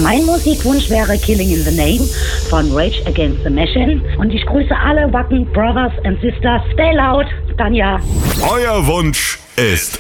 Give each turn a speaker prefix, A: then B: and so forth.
A: Mein Musikwunsch wäre Killing in the Name von Rage Against the Machine. Und ich grüße alle Wacken Brothers and Sisters. Stay loud, Tanja.
B: Euer Wunsch ist